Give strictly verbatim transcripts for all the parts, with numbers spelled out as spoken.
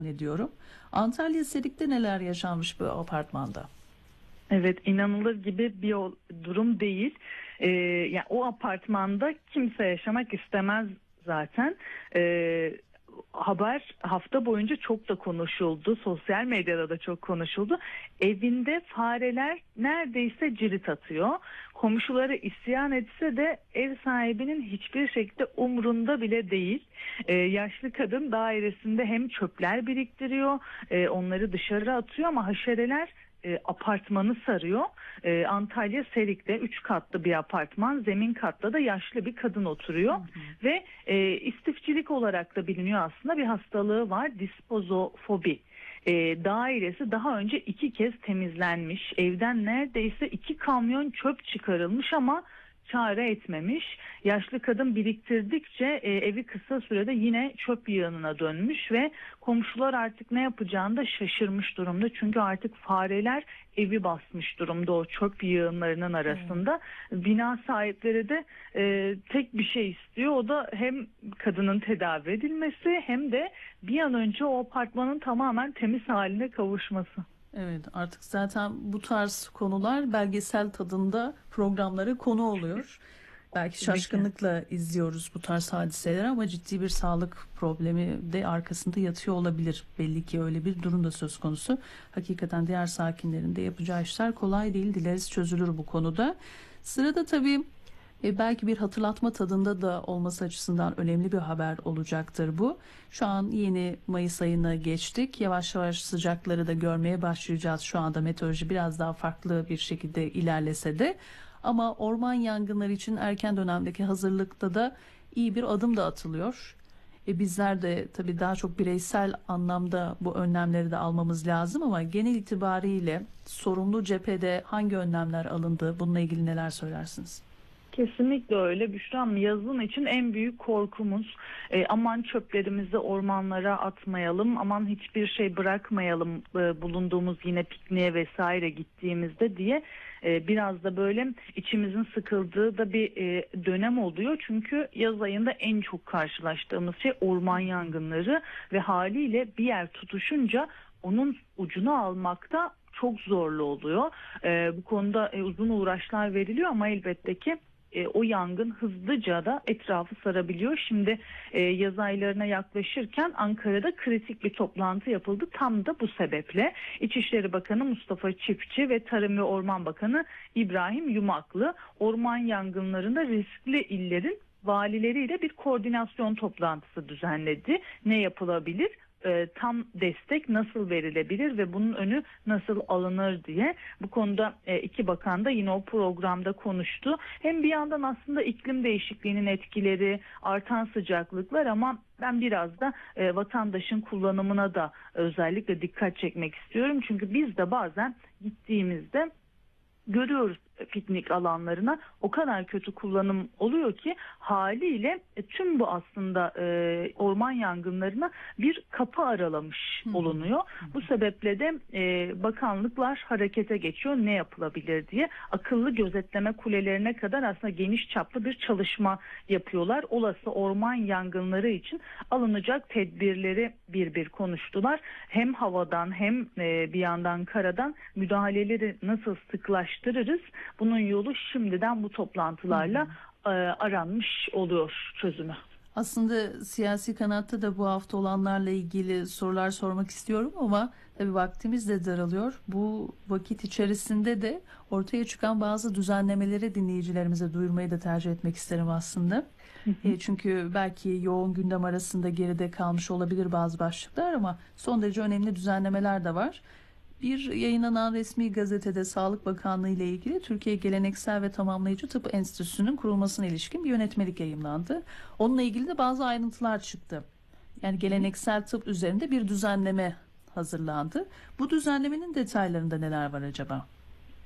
ne diyorum. Antalya Sedik'te neler yaşanmış bu apartmanda? Evet, inanılır gibi bir o- durum değil. Ee, yani o apartmanda kimse yaşamak istemez zaten. Ee, Haber hafta boyunca çok da konuşuldu. Sosyal medyada da çok konuşuldu. Evinde fareler neredeyse cirit atıyor. Komşuları isyan etse de ev sahibinin hiçbir şekilde umrunda bile değil. Ee, yaşlı kadın dairesinde hem çöpler biriktiriyor, e, onları dışarı atıyor ama haşereler e, apartmanı sarıyor. E, Antalya Serik'te üç katlı bir apartman, zemin katta da yaşlı bir kadın oturuyor. Hı hı. Ve e, istifçilik olarak da biliniyor, aslında bir hastalığı var, dispozofobi. E, dairesi daha önce iki kez temizlenmiş, evden neredeyse iki kamyon çöp çıkarılmış ama çare etmemiş. Yaşlı kadın biriktirdikçe e, evi kısa sürede yine çöp yığınına dönmüş ve komşular artık ne yapacağını da şaşırmış durumda. Çünkü artık fareler evi basmış durumda o çöp yığınlarının arasında. Hmm. Bina sahipleri de e, tek bir şey istiyor. O da hem kadının tedavi edilmesi hem de bir an önce o apartmanın tamamen temiz haline kavuşması. Evet, artık zaten bu tarz konular belgesel tadında programlara konu oluyor. Belki şaşkınlıkla izliyoruz bu tarz hadiseleri ama ciddi bir sağlık problemi de arkasında yatıyor olabilir. Belli ki öyle bir durum da söz konusu. Hakikaten diğer sakinlerin de yapacağı işler kolay değil. Dileriz çözülür bu konuda. Sırada tabii e, belki bir hatırlatma tadında da olması açısından önemli bir haber olacaktır bu. Şu an yeni Mayıs ayına geçtik. Yavaş yavaş sıcakları da görmeye başlayacağız. Şu anda meteoroloji biraz daha farklı bir şekilde ilerlese de. Ama orman yangınları için erken dönemdeki hazırlıkta da iyi bir adım da atılıyor. E bizler de tabii daha çok bireysel anlamda bu önlemleri de almamız lazım ama genel itibariyle sorumlu cephede hangi önlemler alındı? Bununla ilgili neler söylersiniz? Kesinlikle öyle Büşra. Yazın için en büyük korkumuz e, aman çöplerimizi ormanlara atmayalım, aman hiçbir şey bırakmayalım e, bulunduğumuz yine pikniğe vesaire gittiğimizde diye e, biraz da böyle içimizin sıkıldığı da bir e, dönem oluyor. Çünkü yaz ayında en çok karşılaştığımız şey orman yangınları ve haliyle bir yer tutuşunca onun ucunu almakta çok zorlu oluyor. E, bu konuda e, uzun uğraşlar veriliyor ama elbette ki E, o yangın hızlıca da etrafı sarabiliyor. Şimdi e, yaz aylarına yaklaşırken Ankara'da kritik bir toplantı yapıldı. Tam da bu sebeple İçişleri Bakanı Mustafa Çiftçi ve Tarım ve Orman Bakanı İbrahim Yumaklı orman yangınlarında riskli illerin valileriyle bir koordinasyon toplantısı düzenledi. Ne yapılabilir? E, tam destek nasıl verilebilir ve bunun önü nasıl alınır diye bu konuda e, iki bakan da yine o programda konuştu. Hem bir yandan aslında iklim değişikliğinin etkileri, artan sıcaklıklar ama ben biraz da e, vatandaşın kullanımına da özellikle dikkat çekmek istiyorum. Çünkü biz de bazen gittiğimizde görüyoruz piknik alanlarına o kadar kötü kullanım oluyor ki haliyle e, tüm bu aslında e, orman yangınlarına bir kapı aralamış olunuyor. Hı hı. Bu sebeple de e, bakanlıklar harekete geçiyor ne yapılabilir diye. Akıllı gözetleme kulelerine kadar aslında geniş çaplı bir çalışma yapıyorlar. Olası orman yangınları için alınacak tedbirleri bir bir konuştular. Hem havadan hem e, bir yandan karadan müdahaleleri nasıl sıklaştırırız? Bunun yolu şimdiden bu toplantılarla e, aranmış oluyor çözümü. Aslında siyasi kanatta da bu hafta olanlarla ilgili sorular sormak istiyorum ama tabii vaktimiz de daralıyor. Bu vakit içerisinde de ortaya çıkan bazı düzenlemeleri dinleyicilerimize duyurmayı da tercih etmek isterim aslında. Hı hı. E, çünkü belki yoğun gündem arasında geride kalmış olabilir bazı başlıklar ama son derece önemli düzenlemeler de var. Bir yayınlanan resmi gazetede Sağlık Bakanlığı ile ilgili Türkiye Geleneksel ve Tamamlayıcı Tıp Enstitüsü'nün kurulmasına ilişkin bir yönetmelik yayımlandı. Onunla ilgili de bazı ayrıntılar çıktı. Yani geleneksel tıp üzerinde bir düzenleme hazırlandı. Bu düzenlemenin detaylarında neler var acaba?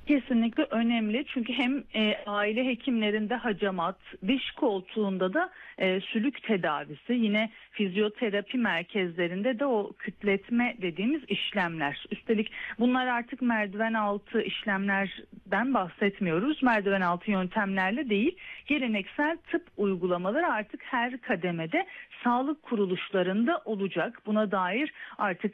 Kesinlikle önemli çünkü hem e, aile hekimlerinde hacamat, diş koltuğunda da e, sülük tedavisi, yine fizyoterapi merkezlerinde de o kütletme dediğimiz işlemler. Üstelik bunlar artık merdiven altı işlemlerden bahsetmiyoruz. Merdiven altı yöntemlerle değil, geleneksel tıp uygulamaları artık her kademede sağlık kuruluşlarında olacak. Buna dair artık